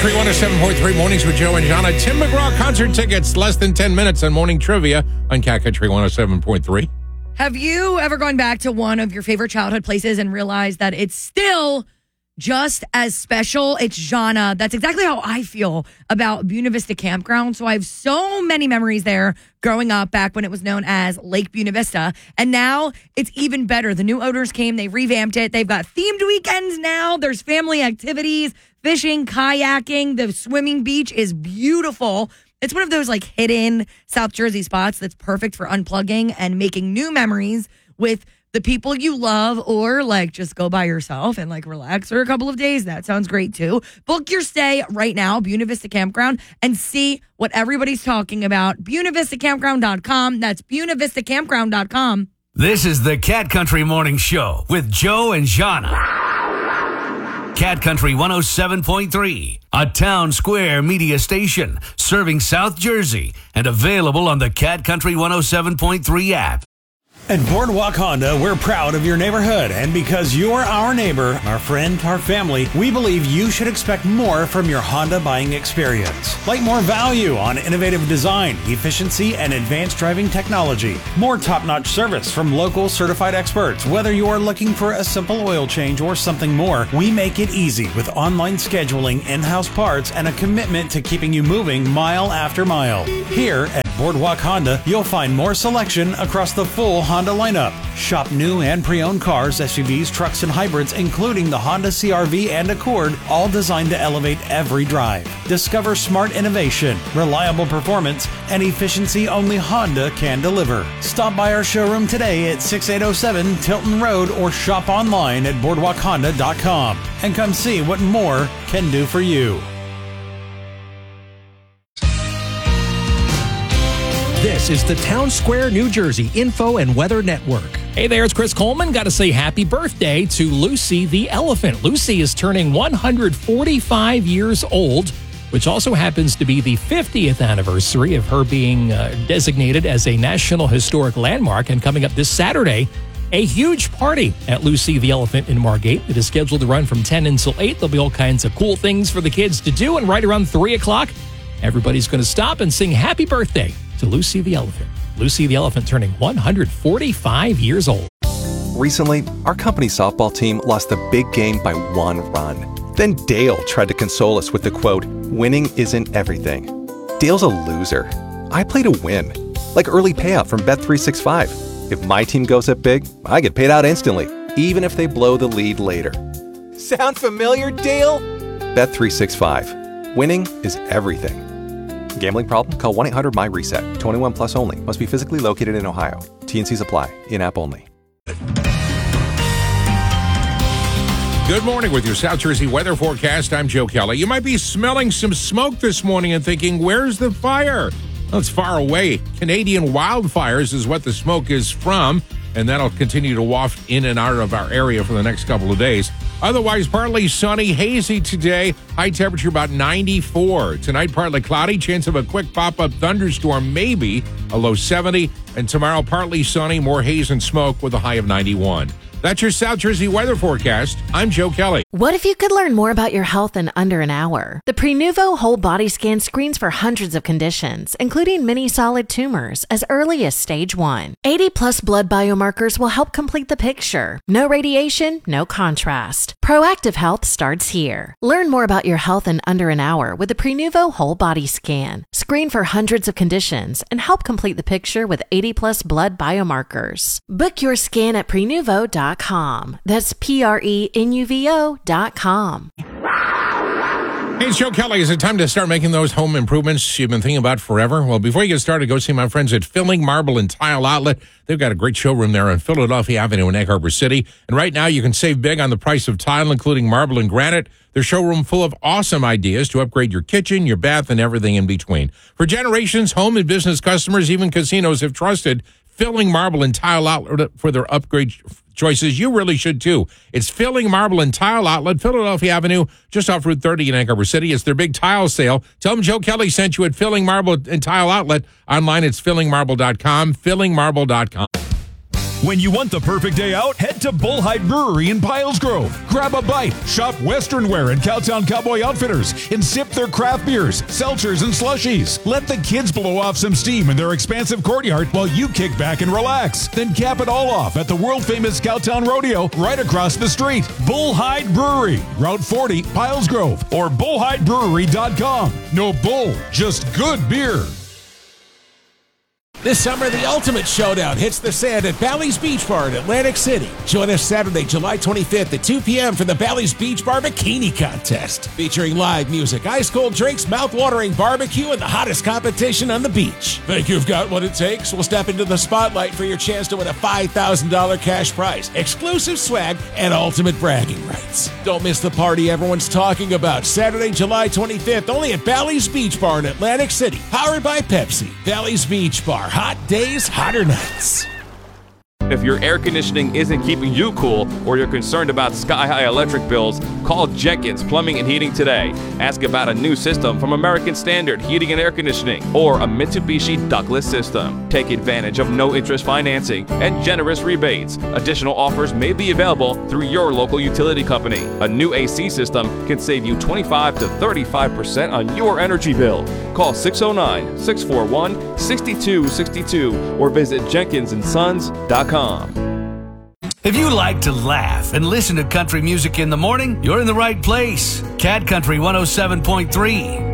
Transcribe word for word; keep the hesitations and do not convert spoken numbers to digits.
Country one oh seven point three Mornings with Joe and Jana. Tim McGraw concert tickets, less than ten minutes on Morning Trivia on Cat Country one oh seven point three. Have you ever gone back to one of your favorite childhood places and realized that it's still just as special? It's Jana. That's exactly how I feel about Buena Vista Campground. So I have so many memories there growing up back when it was known as Lake Buena Vista. And now it's even better. The new owners came. They revamped it. They've got themed weekends now. There's family activities, fishing, kayaking. The swimming beach is beautiful. It's one of those like hidden South Jersey spots that's perfect for unplugging and making new memories with the people you love, or like just go by yourself and like relax for a couple of days. That sounds great too. Book your stay right now, Buena Vista Campground, and see what everybody's talking about. Buena Vista Campground dot com. That's Buena Vista Campground dot com. This is the Cat Country Morning Show with Joe and Jana. Cat Country one oh seven point three, a town square media station serving South Jersey and available on the Cat Country one oh seven point three app. At Boardwalk Honda, we're proud of your neighborhood, and because you're our neighbor, our friend, our family, we believe you should expect more from your Honda buying experience. Like more value on innovative design, efficiency, and advanced driving technology. More top-notch service from local certified experts. Whether you are looking for a simple oil change or something more, we make it easy with online scheduling, in-house parts, and a commitment to keeping you moving mile after mile. Here at Boardwalk Honda, you'll find more selection across the full Honda lineup. Shop new and pre-owned cars, S U Vs, trucks, and hybrids, including the Honda C R V and Accord, all designed to elevate every drive. Discover smart innovation, reliable performance, and efficiency only Honda can deliver. Stop by our showroom today at sixty-eight oh seven Tilton Road or shop online at boardwalk honda dot com and come see what more can do for you. This is the Town Square, New Jersey Info and Weather Network. Hey there, it's Chris Coleman. Got to say happy birthday to Lucy the elephant. Lucy is turning one hundred forty-five years old, which also happens to be the fiftieth anniversary of her being uh, designated as a National Historic Landmark. And coming up this Saturday, a huge party at Lucy the Elephant in Margate. It is scheduled to run from ten until eight. There'll be all kinds of cool things for the kids to do. And right around three o'clock, everybody's going to stop and sing happy birthday to Lucy the Elephant. Lucy the Elephant turning one hundred forty-five years old. Recently, our company softball team lost the big game by one run. Then Dale tried to console us with the quote, "Winning isn't everything." Dale's a loser. I play to win. Like early payout from Bet three sixty-five. If my team goes up big, I get paid out instantly, even if they blow the lead later. Sound familiar, Dale? Bet three sixty-five. Winning is everything. Gambling problem? Call one eight hundred M Y reset. twenty-one plus only. Must be physically located in Ohio. T and Cs apply. In-app only. Good morning with your South Jersey weather forecast. I'm Joe Kelly. You might be smelling some smoke this morning and thinking, where's the fire? Well, it's far away. Canadian wildfires is what the smoke is from, and that'll continue to waft in and out of our area for the next couple of days. Otherwise, partly sunny, hazy today. High temperature about ninety-four. Tonight, partly cloudy. Chance of a quick pop-up thunderstorm, maybe. A low seventy. And tomorrow, partly sunny, more haze and smoke with a high of ninety-one. That's your South Jersey weather forecast. I'm Joe Kelly. What if you could learn more about your health in under an hour? The Prenuvo Whole Body Scan screens for hundreds of conditions, including many solid tumors, as early as stage one. eighty plus blood biomarkers will help complete the picture. No radiation, no contrast. Proactive health starts here. Learn more about your health in under an hour with the Prenuvo Whole Body Scan. Screen for hundreds of conditions and help complete the picture with eighty plus blood biomarkers. Book your scan at prenuvo dot com. That's P R E N U V O dot com. Hey, it's Joe Kelly. Is it time to start making those home improvements you've been thinking about forever? Well, before you get started, go see my friends at Filling Marble and Tile Outlet. They've got a great showroom there on Philadelphia Avenue in Egg Harbor City. And right now, you can save big on the price of tile, including marble and granite. Their showroom full of awesome ideas to upgrade your kitchen, your bath, and everything in between. For generations, home and business customers, even casinos have trusted Filling Marble and Tile Outlet for their upgrade choices. You really should too. It's Filling Marble and Tile Outlet, Philadelphia Avenue, just off Route thirty in Egg Harbor City. It's their big tile sale. Tell them Joe Kelly sent you at Filling Marble and Tile Outlet. Online, it's filling marble dot com, filling marble dot com. When you want the perfect day out, head to Bullhide Brewery in Piles Grove. Grab a bite, shop Western Wear and Cowtown Cowboy Outfitters, and sip their craft beers, seltzers, and slushies. Let the kids blow off some steam in their expansive courtyard while you kick back and relax. Then cap it all off at the world-famous Cowtown Rodeo right across the street. Bullhide Brewery, Route forty, Piles Grove, or bullhide brewery dot com. No bull, just good beer. This summer, the ultimate showdown hits the sand at Bally's Beach Bar in Atlantic City. Join us Saturday, July twenty-fifth at two p.m. for the Bally's Beach Bar Bikini Contest. Featuring live music, ice-cold drinks, mouth-watering barbecue, and the hottest competition on the beach. Think you've got what it takes? We'll step into the spotlight for your chance to win a five thousand dollars cash prize, exclusive swag, and ultimate bragging rights. Don't miss the party everyone's talking about. Saturday, July twenty-fifth, only at Bally's Beach Bar in Atlantic City. Powered by Pepsi. Bally's Beach Bar. Hot days, hotter nights. If your air conditioning isn't keeping you cool or you're concerned about sky-high electric bills, call Jenkins Plumbing and Heating today. Ask about a new system from American Standard Heating and Air Conditioning or a Mitsubishi ductless system. Take advantage of no-interest financing and generous rebates. Additional offers may be available through your local utility company. A new A C system can save you twenty-five to thirty-five percent on your energy bill. Call six oh nine, six four one, six two six two or visit jenkins and sons dot com. If you like to laugh and listen to country music in the morning, you're in the right place. Cat Country one oh seven point three.